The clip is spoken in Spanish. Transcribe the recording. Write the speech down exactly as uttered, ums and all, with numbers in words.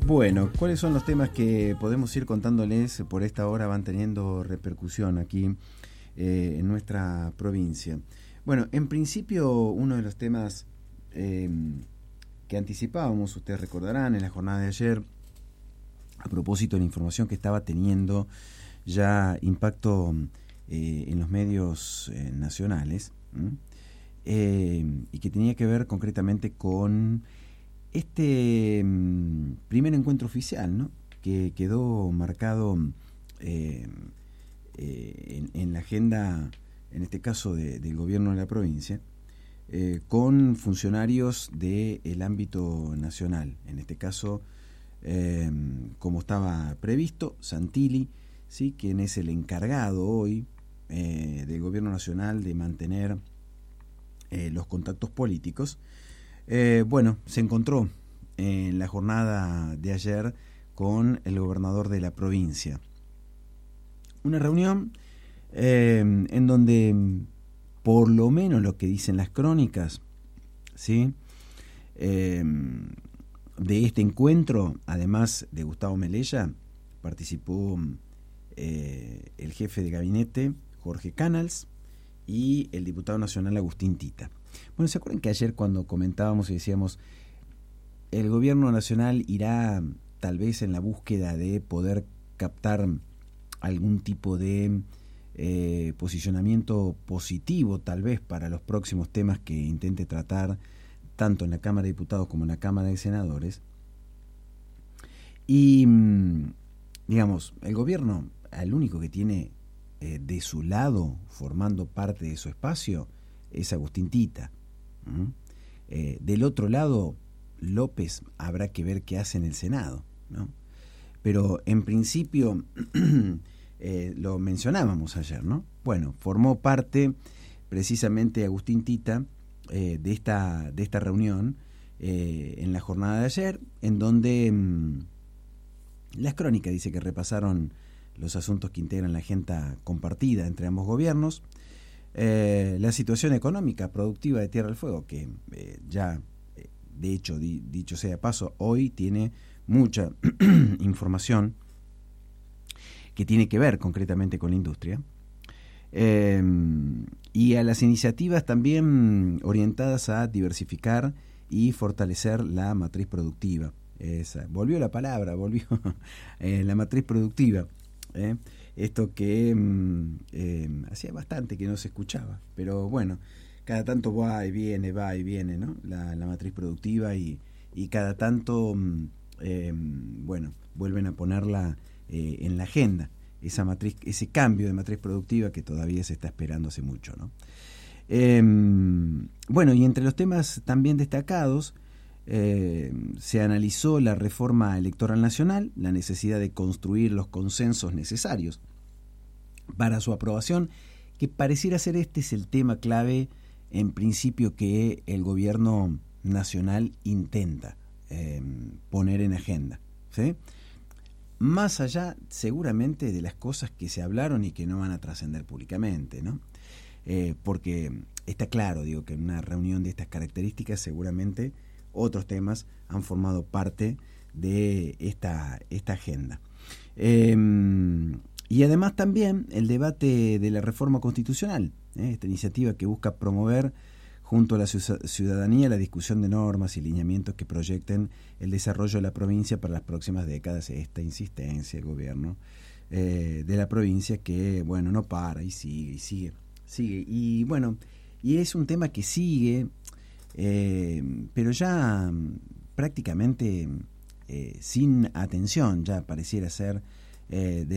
Bueno, ¿cuáles son los temas que podemos ir contándoles por esta hora van teniendo repercusión aquí eh, en nuestra provincia? Bueno, en principio uno de los temas eh, que anticipábamos, ustedes recordarán, en la jornada de ayer, a propósito de la información que estaba teniendo ya impacto eh, en los medios eh, nacionales, eh, y que tenía que ver concretamente con este mm, primer encuentro oficial, ¿no?, que quedó marcado eh, eh, en, en la agenda, en este caso de, del gobierno de la provincia, eh, con funcionarios del ámbito nacional. En este caso, eh, como estaba previsto, Santilli, ¿sí?, quien es el encargado hoy eh, del gobierno nacional de mantener eh, los contactos políticos. Eh, bueno, se encontró en la jornada de ayer con el gobernador de la provincia. Una reunión eh, en donde, por lo menos lo que dicen las crónicas, ¿sí?, eh, de este encuentro, además de Gustavo Melella, participó eh, el jefe de gabinete, Jorge Canals, y el diputado nacional Agustín Tita. Bueno, ¿se acuerdan que ayer cuando comentábamos y decíamos el gobierno nacional irá tal vez en la búsqueda de poder captar algún tipo de eh, posicionamiento positivo tal vez para los próximos temas que intente tratar tanto en la Cámara de Diputados como en la Cámara de Senadores? Y digamos, el gobierno, el único que tiene eh, de su lado formando parte de su espacio es Agustín Tita. ¿Mm? Eh, del otro lado, López habrá que ver qué hace en el Senado, ¿no? Pero en principio, eh, lo mencionábamos ayer, ¿no? Bueno, formó parte precisamente Agustín Tita eh, de, esta, de esta reunión eh, en la jornada de ayer, en donde mmm, las crónicas dice que repasaron los asuntos que integran la agenda compartida entre ambos gobiernos. Eh, la situación económica productiva de Tierra del Fuego, que eh, ya, eh, de hecho, di, dicho sea de paso, hoy tiene mucha información que tiene que ver concretamente con la industria, eh, y a las iniciativas también orientadas a diversificar y fortalecer la matriz productiva. Esa, volvió la palabra, volvió eh, la matriz productiva. ¿eh? Esto que eh, hacía bastante que no se escuchaba, pero bueno, cada tanto va y viene, va y viene, ¿no? La, la matriz productiva y, y cada tanto, eh, bueno, vuelven a ponerla eh, en la agenda, esa matriz, ese cambio de matriz productiva que todavía se está esperando hace mucho, ¿no? Eh, bueno, y entre los temas también destacados, Eh, se analizó la reforma electoral nacional, la necesidad de construir los consensos necesarios para su aprobación, que pareciera ser este es el tema clave en principio que el gobierno nacional intenta eh, poner en agenda, ¿sí? Más allá seguramente de las cosas que se hablaron y que no van a trascender públicamente, ¿no? Eh, porque está claro, digo, que en una reunión de estas características seguramente otros temas han formado parte de esta, esta agenda. Eh, y además también el debate de la reforma constitucional, ¿eh? esta iniciativa que busca promover junto a la ciudadanía la discusión de normas y lineamientos que proyecten el desarrollo de la provincia para las próximas décadas. Esta insistencia del gobierno eh, de la provincia que, bueno, no para y sigue y sigue, sigue. Y bueno, y es un tema que sigue, Eh, pero ya prácticamente eh, sin atención, ya pareciera ser eh, de